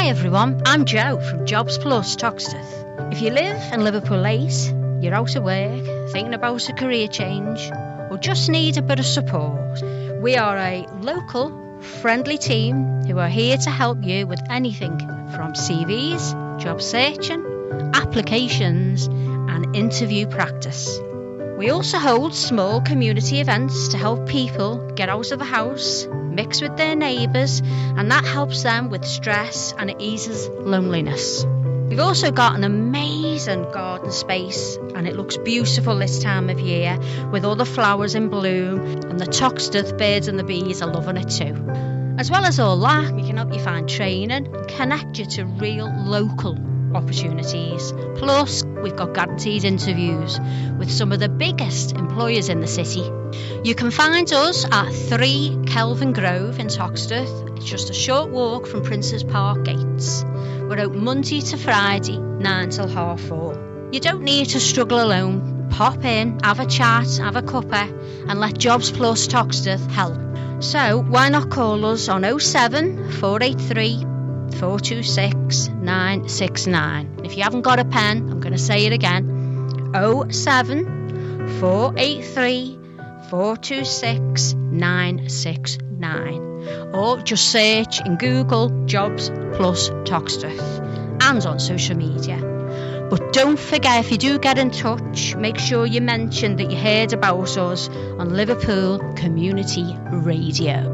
everyone, I'm Jo from Jobs Plus Toxteth. If you live in Liverpool 8, you're out of work, thinking about a career change, or just need a bit of support, we are a local, friendly team who are here to help you with anything from CVs, job searching, applications, and interview practice. We also hold small community events to help people get out of the house, mix with their neighbours, and that helps them with stress and it eases loneliness. We've also got an amazing garden space and it looks beautiful this time of year with all the flowers in bloom, and the Toxteth birds and the bees are loving it too. As well as all that, we can help you find training and connect you to real local opportunities. Plus, we've got guaranteed interviews with some of the biggest employers in the city. You can find us at 3 Kelvin Grove in Toxteth. It's just a short walk from Princes Park gates. We're open Monday to Friday, 9 till 4:30. You don't need to struggle alone. Pop in, have a chat, have a cuppa, and let Jobs Plus Toxteth help. So why not call us on 07 483 426 969. If you haven't got a pen, I'm going to say it again. 07 483 426 969. Or just search in Google Jobs Plus Toxteth and on social media. But don't forget, if you do get in touch, make sure you mention that you heard about us on Liverpool Community Radio.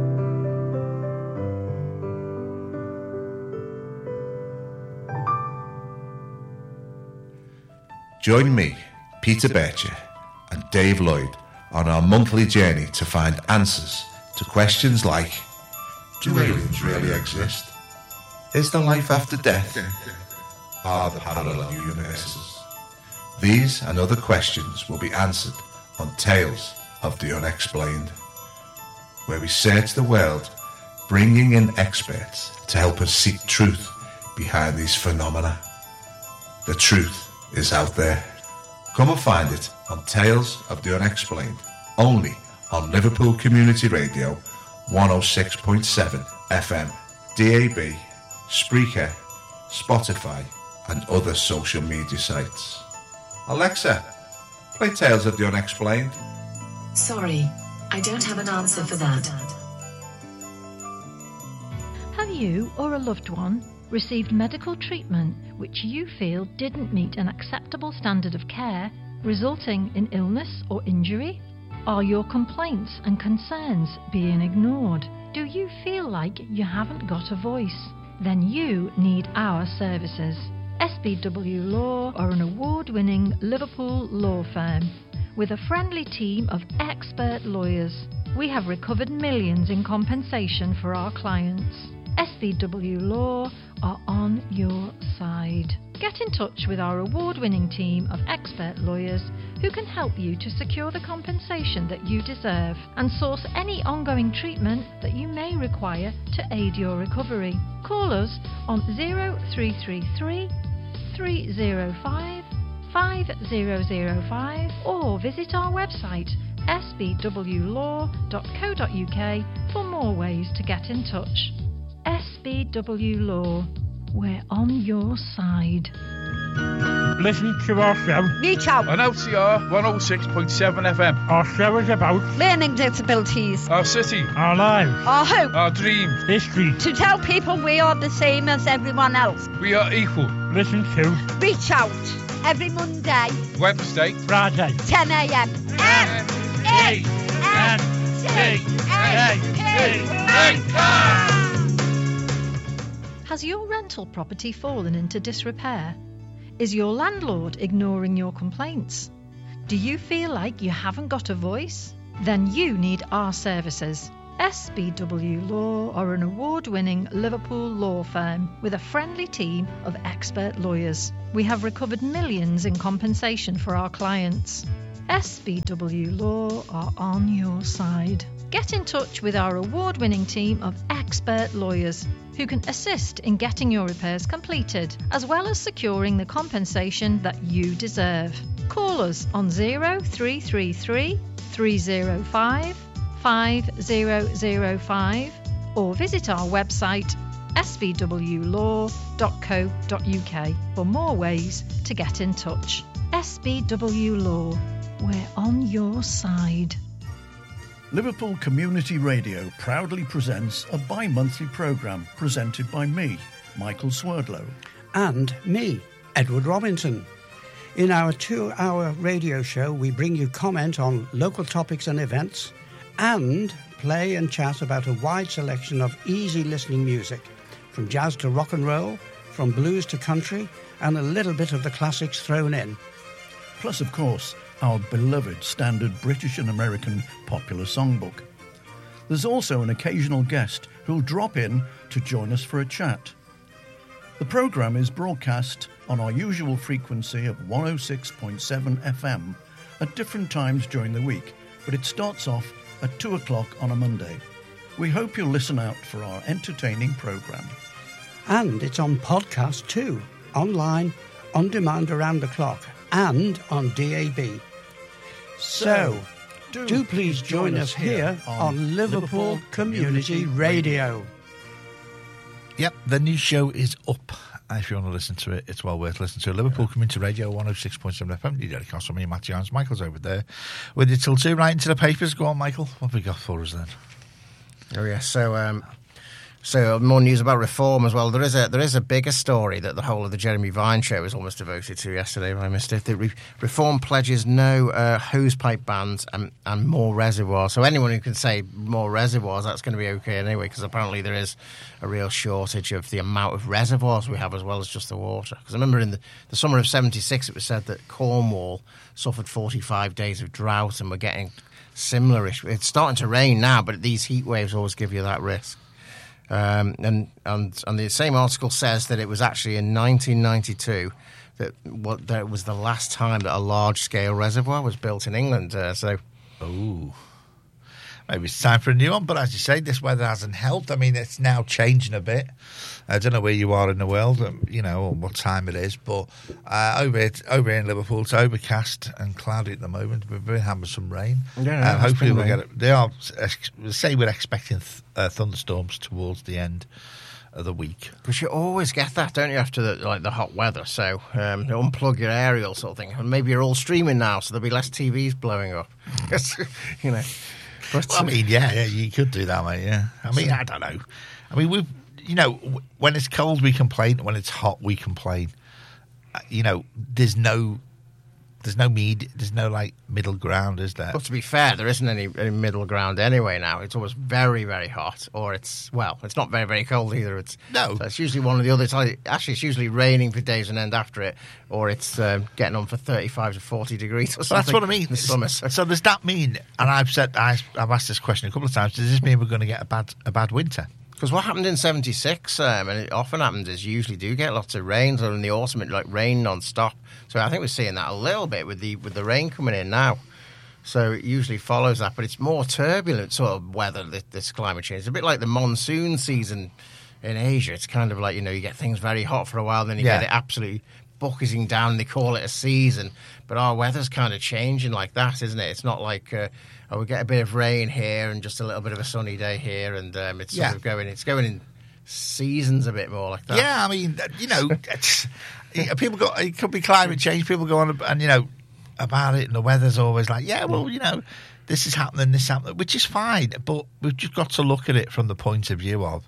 Join me, Peter Bircher, and Dave Lloyd on our monthly journey to find answers to questions like: do aliens really exist? Is there life after death? Are there parallel universes? These and other questions will be answered on Tales of the Unexplained, where we search the world, bringing in experts to help us seek truth behind these phenomena. The truth is out there. Come and find it on Tales of the Unexplained, only on Liverpool Community Radio 106.7 FM, DAB, Spreaker, Spotify, and other social media sites. Alexa, play Tales of the Unexplained. Sorry, I don't have an answer for that. Have you or a loved one received medical treatment which you feel didn't meet an acceptable standard of care, resulting in illness or injury? Are your complaints and concerns being ignored? Do you feel like you haven't got a voice? Then you need our services. SBW Law are an award-winning Liverpool law firm with a friendly team of expert lawyers. We have recovered millions in compensation for our clients. SBW Law are on your side. Get in touch with our award-winning team of expert lawyers who can help you to secure the compensation that you deserve and source any ongoing treatment that you may require to aid your recovery. Call us on 0333 305 5005 or visit our website sbwlaw.co.uk for more ways to get in touch. SBW Law, we're on your side. Listen to our show. Reach out. On LCR 106.7 FM. Our show is about learning disabilities, our city, our lives, our hope, our dreams, history. To tell people we are the same as everyone else. We are equal. Listen to Reach Out every Monday, Wednesday, Friday, 10 a.m. Has your rental property fallen into disrepair? Is your landlord ignoring your complaints? Do you feel like you haven't got a voice? Then you need our services. SBW Law are an award-winning Liverpool law firm with a friendly team of expert lawyers. We have recovered millions in compensation for our clients. SBW Law are on your side. Get in touch with our award-winning team of expert lawyers who can assist in getting your repairs completed, as well as securing the compensation that you deserve. Call us on 0333 305 5005 or visit our website svwlaw.co.uk for more ways to get in touch. SBW Law, we're on your side. Liverpool Community Radio proudly presents a bi-monthly programme presented by me, Michael Swerdlow. And me, Edward Robinson. In our 2-hour radio show, we bring you comment on local topics and events and play and chat about a wide selection of easy listening music, from jazz to rock and roll, from blues to country, and a little bit of the classics thrown in. Plus, of course, our beloved standard British and American popular songbook. There's also an occasional guest who'll drop in to join us for a chat. The programme is broadcast on our usual frequency of 106.7 FM at different times during the week, but it starts off at 2 o'clock on a Monday. We hope you'll listen out for our entertaining programme. And it's on podcast too, online, on demand around the clock, and on DAB. So, do please join us here on Liverpool Community Radio. Yep, the new show is up. If you want to listen to it, it's well worth listening to. Liverpool Community Radio 106.7 FM. You dedicate from me, Matthew Hans. Michael's over there with you till 2, right into the papers. Go on, Michael. What have we got for us then? Oh yeah, so more news about reform as well. There is a bigger story that the whole of the Jeremy Vine show was almost devoted to yesterday, but I missed it. The reform pledges no hosepipe bans and more reservoirs. So anyone who can say more reservoirs, that's going to be okay anyway, because apparently there is a real shortage of the amount of reservoirs we have as well as just the water. Because I remember in the summer of '76, it was said that Cornwall suffered 45 days of drought, and we're getting similar. It's starting to rain now, but these heat waves always give you that risk. And the same article says that it was actually in 1992 that was the last time that a large-scale reservoir was built in England. Maybe it's time for a new one, but as you say, this weather hasn't helped. I mean, it's now changing a bit. I don't know where you are in the world, or what time it is, but over here in Liverpool, it's overcast and cloudy at the moment. We've been having some rain. Yeah, hopefully we'll get it. They are say we're expecting thunderstorms towards the end of the week. But you always get that, don't you, after the hot weather? So unplug your aerial sort of thing. And maybe you're all streaming now, so there'll be less TVs blowing up. But, well, I mean, yeah, you could do that, mate. Yeah, I mean, I don't know. I mean, when it's cold, we complain. When it's hot, we complain. There's no middle ground, is there? But to be fair, there isn't any middle ground anyway now. It's always very, very hot, or it's not very, very cold either. So it's usually one or the other. It's usually raining for days on end after it, or it's getting on for 35 to 40 degrees or something. That's what I mean. In the summer. So does that mean, and I've asked this question a couple of times, does this mean we're going to get a bad winter? Because what happened in '76, and it often happens, is you usually do get lots of rain. So in the autumn, it rain non-stop. So I think we're seeing that a little bit with the rain coming in now. So it usually follows that, but it's more turbulent sort of weather, this climate change. It's a bit like the monsoon season in Asia. It's kind of like, you get things very hot for a while, then you get it absolutely bucketing down, and they call it a season. But our weather's kind of changing like that, isn't it? It's not like... we get a bit of rain here and just a little bit of a sunny day here, and it's sort of going in seasons a bit more like that. Yeah, I mean, people go. It could be climate change. People go on and about it, and the weather's always like, this is happening, which is fine. But we've just got to look at it from the point of view of,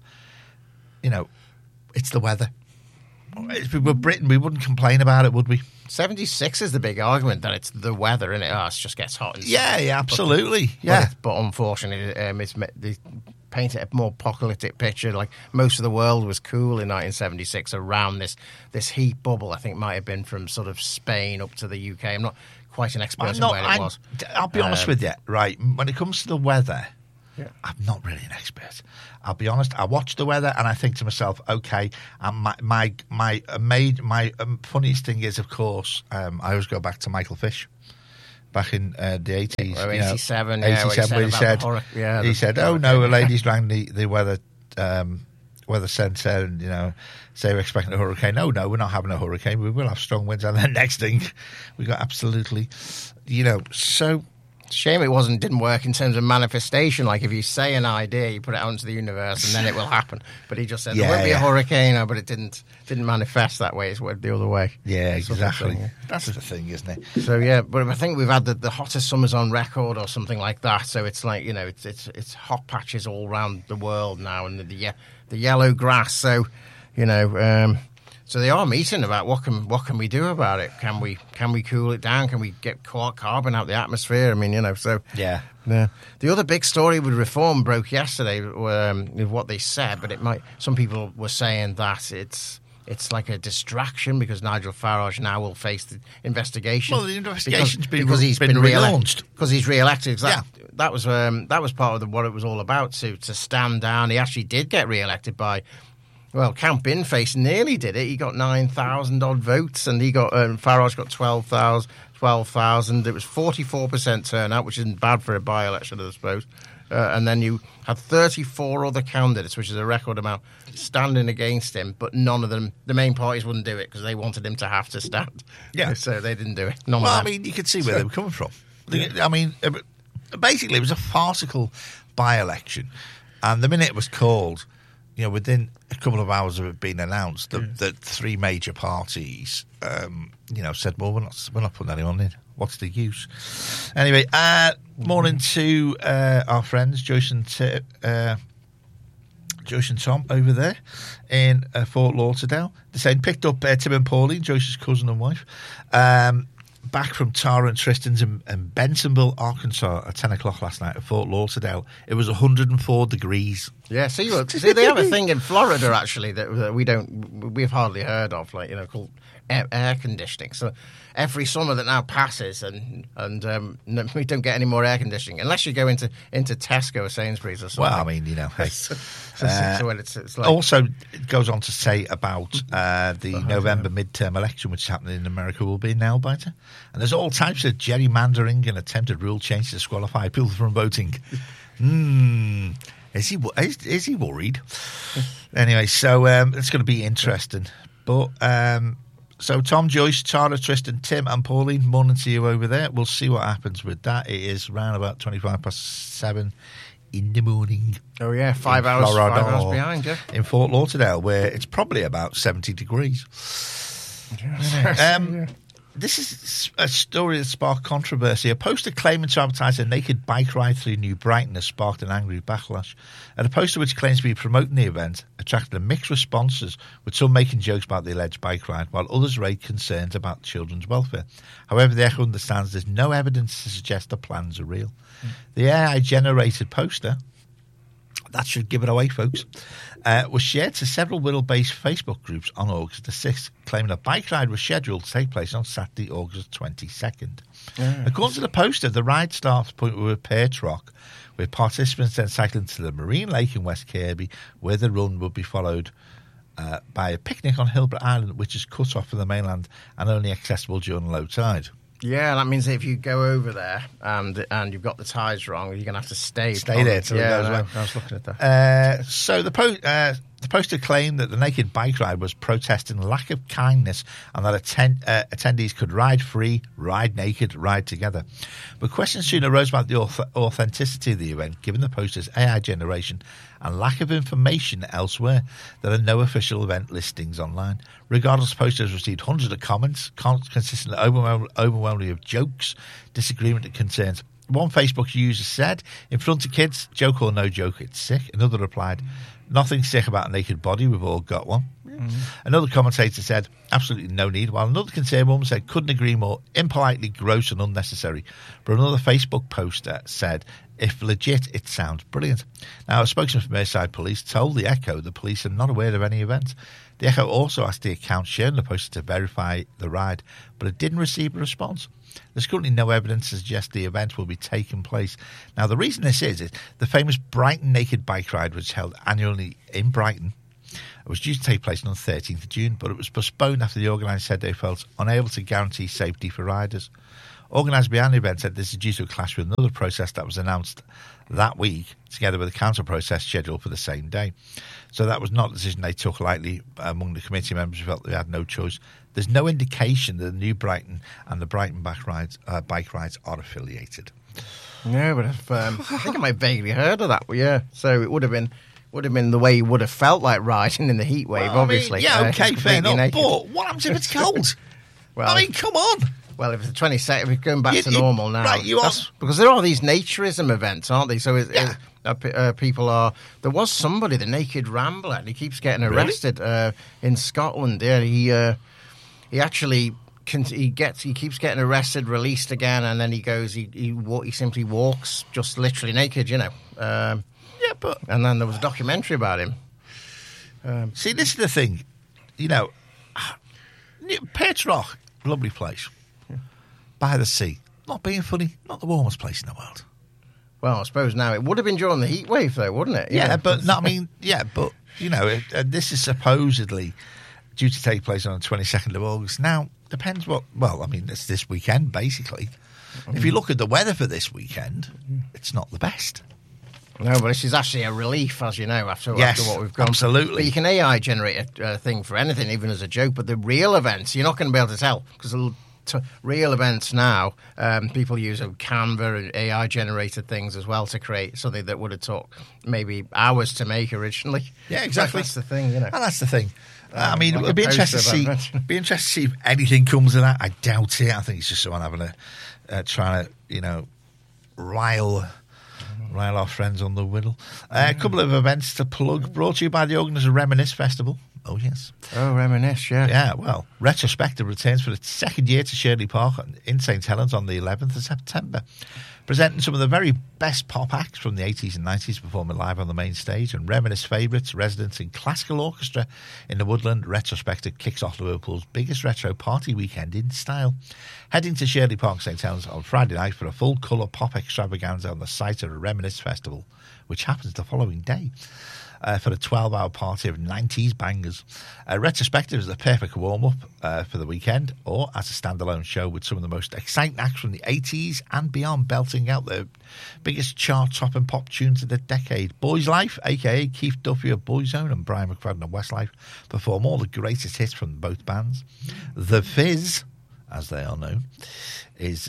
it's the weather. If we were Britain, we wouldn't complain about it, would we? 76 is the big argument that it's the weather, innit? It just gets hot. Yeah, absolutely. But unfortunately, they paint a more apocalyptic picture. Like most of the world was cool in 1976 around this heat bubble. I think might have been from sort of Spain up to the UK. I'm not quite an expert on where it was. I'll be honest with you, right? When it comes to the weather, I'm not really an expert. I'll be honest. I watch the weather and I think to myself, okay. And my funniest thing is, of course, I always go back to Michael Fish back in the 80s. Oh, 87, 87, where he said, "Oh no, a lady's rang the weather centre and say we're expecting a hurricane. No, we're not having a hurricane. We will have strong winds." And then next thing, we got absolutely, so. Shame it didn't work in terms of manifestation. Like if you say an idea, you put it out into the universe, and then it will happen. But he just said there won't be a hurricane, but it didn't manifest that way. It's went the other way. Yeah, exactly. Thing, yeah. That's the thing, isn't it? So yeah, but I think we've had the hottest summers on record or something like that. So it's like it's hot patches all around the world now, and the yellow grass. So so they are meeting about what can we do about it? Can we cool it down? Can we get carbon out the atmosphere? I mean, so yeah. The other big story with Reform broke yesterday with what they said, but some people were saying that it's like a distraction because Nigel Farage now will face the investigation. Well, the investigation's been relaunched because he's re-elected. Exactly. Yeah. That was part of what it was all about to stand down. He actually did get re-elected by. Well, Count Binface nearly did it. He got 9,000 odd votes, and Farage got 12,000. It was 44% turnout, which isn't bad for a by-election, I suppose. And then you had 34 other candidates, which is a record amount, standing against him, but none of them, the main parties wouldn't do it because they wanted him to have to stand. Yeah. So they didn't do it. I mean, you could see where they were coming from. I mean, basically, it was a farcical by-election. And the minute it was called, within a couple of hours of it being announced, that three major parties, said, well, we're not putting anyone in. What's the use? Anyway, morning to our friends, Joyce and Tom over there in Fort Lauderdale. They're saying picked up Tim and Pauline, Joyce's cousin and wife, back from Tara and Tristan's in Bentonville, Arkansas at 10 o'clock last night at Fort Lauderdale. It was 104 degrees. Yeah, see, they have a thing in Florida, actually, that we've hardly heard of, called air conditioning. So every summer that now passes, and we don't get any more air conditioning unless you go into Tesco or Sainsbury's or something. Well, I mean, hey. So it's like... Also, it goes on to say about the November midterm election, which is happening in America, will be a nail-biter. And there's all types of gerrymandering and attempted rule change to disqualify people from voting. Is he worried? Anyway, so it's going to be interesting. But so Tom, Joyce, Tara, Tristan, Tim and Pauline, morning to you over there. We'll see what happens with that. It is round about 7:25 in the morning. Oh yeah, 5 hours behind, yeah. In Fort Lauderdale, where it's probably about 70 degrees. This is a story that sparked controversy. A poster claiming to advertise a naked bike ride through New Brighton has sparked an angry backlash. And a poster which claims to be promoting the event attracted a mixed responses, with some making jokes about the alleged bike ride, while others raised concerns about children's welfare. However, the Echo understands there's no evidence to suggest the plans are real. The AI-generated poster, that should give it away, folks, was shared to several Wirral-based Facebook groups on August the 6th, claiming a bike ride was scheduled to take place on Saturday, August 22nd. According to the poster, the ride starts point with Perch Rock, with participants then cycling to the Marine Lake in West Kirby, where the run would be followed by a picnic on Hilbert Island, which is cut off from the mainland and only accessible during low tide. Yeah, that means if you go over there and you've got the tides wrong, you're going to have to stay there till it goes away. I was looking at that. So the poster claimed that the naked bike ride was protesting lack of kindness and that attendees could ride free, ride naked, ride together. But questions soon arose about the authenticity of the event, given the poster's AI generation and lack of information elsewhere. There are no official event listings online. Regardless, the poster has received hundreds of comments, consisting overwhelmingly of jokes, disagreement and concerns. One Facebook user said, "In front of kids, joke or no joke, it's sick." Another replied, "Nothing sick about a naked body, we've all got one." Another commentator said, "Absolutely no need," while another concerned woman said, "Couldn't agree more, impolitely gross and unnecessary." But another Facebook poster said, "If legit, it sounds brilliant." Now, a spokesman from Merseyside Police told the Echo the police are not aware of any event. The Echo also asked the account sharing the poster to verify the ride, but it didn't receive a response. There's currently no evidence to suggest the event will be taking place. Now, the reason this is the famous Brighton Naked Bike Ride, which is held annually in Brighton. It was due to take place on the 13th of June, but it was postponed after the organisers said they felt unable to guarantee safety for riders. Organisers behind the event said this is due to a clash with another process that was announced that week, together with a council process scheduled for the same day. So that was not a decision they took lightly among the committee members who felt they had no choice. There's no indication that the New Brighton and the Brighton bike rides are affiliated. No, but I think I might have vaguely heard of that. But yeah, so it would have been the way you would have felt like riding in the heat wave, Well, obviously. okay, fair enough. Naked. But what happens if it's cold? Well, come on. Well, if it's 22nd, if we're going back to normal now, right, because there are these naturism events, aren't they? So people are. There was somebody, the Naked Rambler, and he keeps getting arrested in Scotland. Yeah, he actually. He keeps getting arrested, released again, and then he goes. He simply walks, just literally naked, you know. And then there was a documentary about him. See, this is the thing, you know. Petrock, lovely place, by the sea. Not being funny, not the warmest place in the world. Well, I suppose now it would have been during the heat wave, though, wouldn't it? But you know, this is supposedly due to take place on the 22nd of August. Now, depends what... Well, I mean, it's this weekend, basically. If you look at the weather for this weekend, it's not the best. No, but this is actually a relief, as you know, after what we've gone. Absolutely. But you can AI generate a thing for anything, even as a joke, but the real events, you're not going to be able to tell, because real events now, people use Canva and AI-generated things as well to create something that would have took maybe hours to make originally. Yeah, exactly. That's the thing, you know. And that's the thing. I mean, it'd be interesting to see if anything comes of that. I doubt it. I think it's just someone having trying to, you know, rile our friends on the whittle. A couple of events to plug, brought to you by the organisers of Reminisce Festival. Oh, yes. Oh, Reminisce, yeah. Yeah, well, Retrospective returns for its second year to Shirley Park in St Helens on the 11th of September, presenting some of the very best pop acts from the 80s and 90s performing live on the main stage, and Reminisce favourites, residents in classical orchestra in the Woodland. Retrospective kicks off Liverpool's biggest retro party weekend in style. Heading to Shirley Park, St Helens on Friday night for a full-colour pop extravaganza on the site of the Reminisce Festival, which happens the following day. For a 12-hour party of 90s bangers. Retrospective is the perfect warm-up for the weekend, or as a standalone show with some of the most exciting acts from the 80s and beyond, belting out the biggest chart-topping pop tunes of the decade. Boys Life, a.k.a. Keith Duffy of Boyzone and Brian McFadden of Westlife, perform all the greatest hits from both bands. The Fizz, as they are known, is...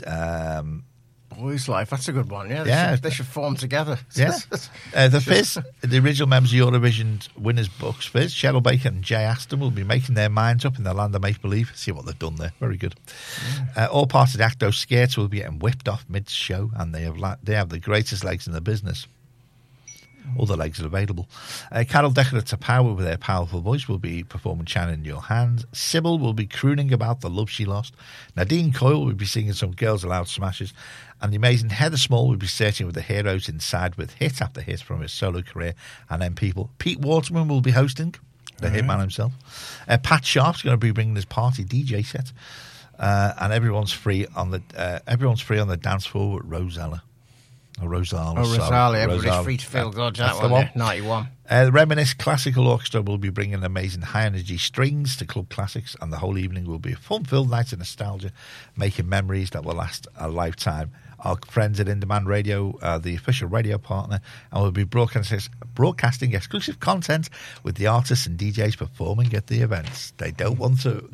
Boys Life, that's a good one, yeah. They should form together. Yes. The Fizz, the original members of Eurovision winners books, Fizz, Cheryl Baker and Jay Aston will be making their minds up in the land of make-believe. See what they've done there. Very good. All parts of the Acto Skates will be getting whipped off mid-show, and they have the greatest legs in the business. All the legs are available. Carol Decker to Power with their powerful voice will be performing China in Your Hands. Sybil will be crooning about the love she lost. Nadine Coyle will be singing some Girls Aloud smashes. And the amazing Heather Small will be searching with the heroes inside with hit after hit from his solo career. And then Pete Waterman will be hosting, the hitman himself. Pat Sharp's going to be bringing his party DJ set. And everyone's free on the dance floor with Rosella. Rosalia. Everybody's free to feel good. That one, 91. The Reminisce Classical Orchestra will be bringing amazing high-energy strings to club classics, and the whole evening will be a fun-filled night of nostalgia, making memories that will last a lifetime. Our friends at In Demand Radio are the official radio partner, and we'll be broadcasting exclusive content with the artists and DJs performing at the events. They don't want to...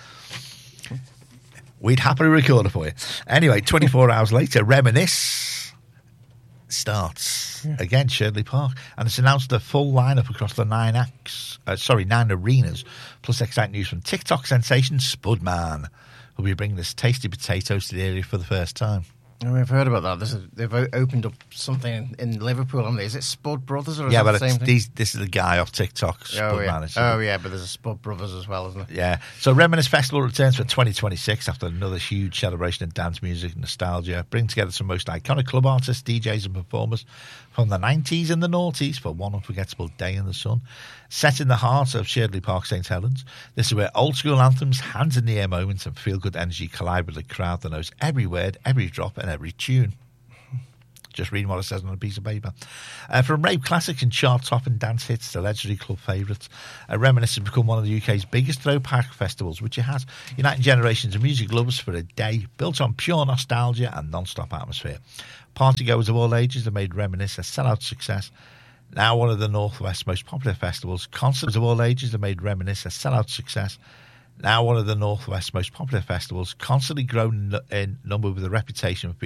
We'd happily record it for you. Anyway, 24 hours later, Reminisce starts again, Shirley Park, and it's announced a full lineup across the 9 arenas, plus exciting news from TikTok sensation Spudman, who'll be bringing this tasty potatoes to the area for the first time. Oh, we've heard about that. They've opened up something in Liverpool, haven't they? Is it Spud Brothers? Or is but the same thing? This is the guy off TikTok, Spudman. But there's a Spud Brothers as well, isn't there? Yeah. So Reminisce Festival returns for 2026 after another huge celebration of dance music and nostalgia. Bring together some most iconic club artists, DJs and performers from the 90s and the noughties for one unforgettable day in the sun. Set in the heart of Shirley Park, St Helens, this is where old school anthems, hands in the air moments and feel good energy collide with a crowd that knows every word, every drop and every tune. Just reading what it says on a piece of paper. From rave classics and chart-topping dance hits to legendary club favourites, Reminisce has become one of the UK's biggest throwback festivals, which it has, uniting generations of music lovers for a day, built on pure nostalgia and non-stop atmosphere. Partygoers of all ages have made Reminisce a sellout success. Now one of the Northwest's most popular festivals, concerts of all ages have made Reminisce a sellout success. Now one of the Northwest's most popular festivals, constantly grown in number with a reputation of being